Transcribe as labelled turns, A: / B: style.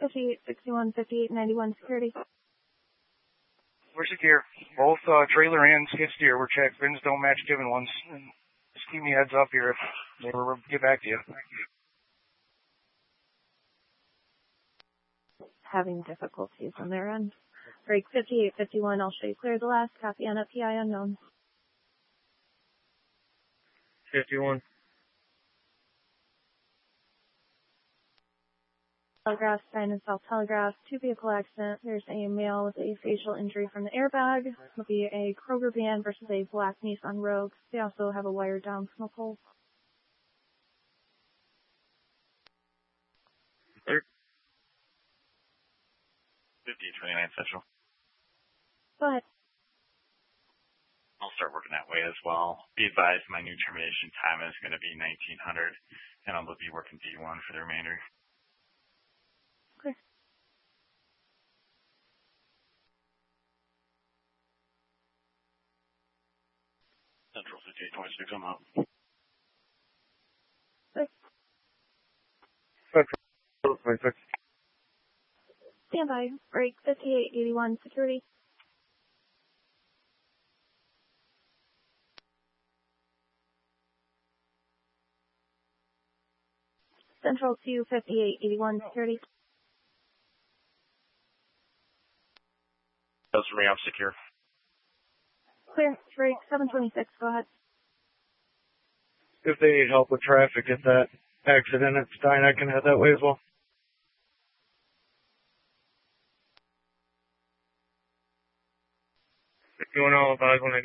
A: 5861, 5891 security.
B: We're secure. Both trailer and skid steer were checked. VINs don't match given ones. And just keep me heads up here if they will get back to you.
A: Having difficulties on their end. Break 5851, I'll show you clear the last. Copy on PI unknown.
B: 51.
A: Telegraph, sign and South Telegraph, 2-vehicle accident. There's a male with a facial injury from the airbag. It'll be a Kroger van versus a black Nissan Rogue. They also have a wire down from a pole.
C: Clear. 5029 Central.
A: Go ahead.
C: I'll start working that way as well. Be advised my new termination time is going to be 1900, and I'll be working D1 for the remainder.
A: Okay.
C: Central 5826, I'm up.
A: Okay.
B: Central 26.
A: Stand by. Break 5881 security. Central to 5881 security.
C: That's for me, I'm secure.
A: Clear. Break 726, go ahead.
B: If they need help with traffic at that accident at Stein, I can head that way as well. Doing all about when I